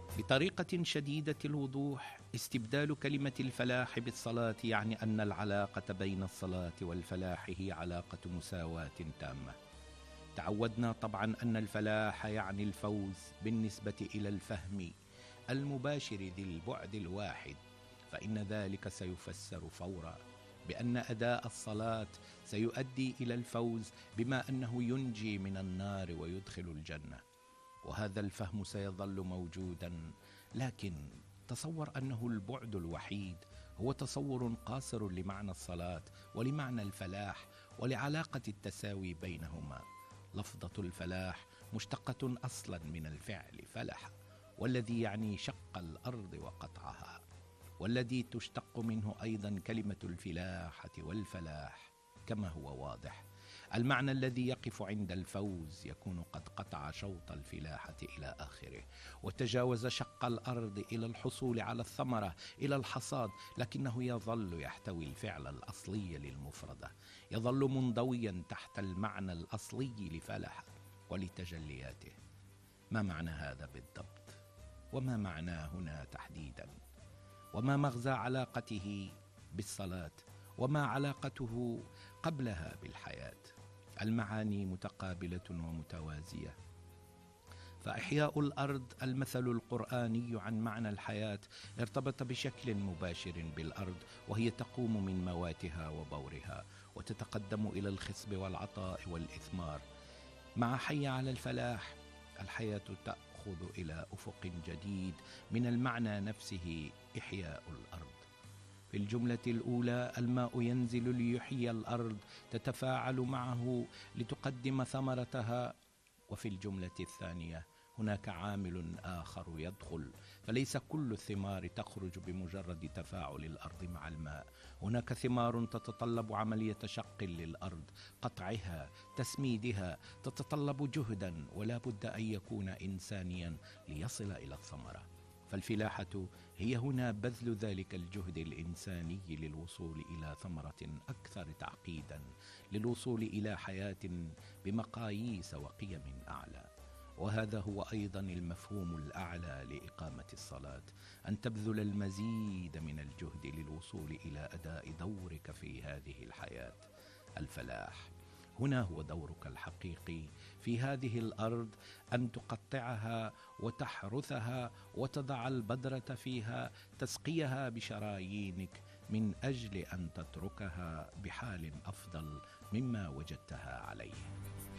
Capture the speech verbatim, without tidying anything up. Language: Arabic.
بطريقة شديدة الوضوح، استبدال كلمة الفلاح بالصلاة يعني أن العلاقة بين الصلاة والفلاح هي علاقة مساواة تامة. تعودنا طبعا أن الفلاح يعني الفوز بالنسبة إلى الفهم المباشر ذي البعد الواحد، فإن ذلك سيفسر فورا بأن أداء الصلاة سيؤدي إلى الفوز بما أنه ينجي من النار ويدخل الجنة، وهذا الفهم سيظل موجودا. لكن تصور أنه البعد الوحيد هو تصور قاصر لمعنى الصلاة ولمعنى الفلاح ولعلاقة التساوي بينهما. لفظة الفلاح مشتقة أصلا من الفعل فلح، والذي يعني شق الأرض وقطعها، والذي تشتق منه أيضا كلمة الفلاحة والفلاح. كما هو واضح، المعنى الذي يقف عند الفوز يكون قد قطع شوط الفلاحة إلى آخره، وتجاوز شق الأرض إلى الحصول على الثمرة، إلى الحصاد، لكنه يظل يحتوي الفعل الأصلي للمفردة، يظل منضويا تحت المعنى الأصلي لفلح ولتجلياته. ما معنى هذا بالضبط؟ وما معناه هنا تحديدا؟ وما مغزى علاقته بالصلاة؟ وما علاقته قبلها بالحياة؟ المعاني متقابلة ومتوازية، فإحياء الأرض المثل القرآني عن معنى الحياة ارتبط بشكل مباشر بالأرض، وهي تقوم من مواتها وبورها وتتقدم إلى الخصب والعطاء والإثمار. مع حي على الفلاح الحياة تأخذ إلى أفق جديد من المعنى نفسه، إحياء الأرض. في الجملة الأولى الماء ينزل ليحيي الأرض تتفاعل معه لتقدم ثمرتها، وفي الجملة الثانية هناك عامل آخر يدخل، فليس كل الثمار تخرج بمجرد تفاعل الأرض مع الماء. هناك ثمار تتطلب عملية شق للأرض، قطعها، تسميدها، تتطلب جهدا، ولا بد أن يكون إنسانيا ليصل إلى الثمرة. فالفلاحة هي هنا بذل ذلك الجهد الإنساني للوصول إلى ثمرة أكثر تعقيدا، للوصول إلى حياة بمقاييس وقيم أعلى. وهذا هو أيضا المفهوم الأعلى لإقامة الصلاة، أن تبذل المزيد من الجهد للوصول إلى أداء دورك في هذه الحياة. الفلاح هنا هو دورك الحقيقي في هذه الأرض، أن تقطعها وتحرثها وتضع البذرة فيها، تسقيها بشرايينك من أجل أن تتركها بحال أفضل مما وجدتها عليه.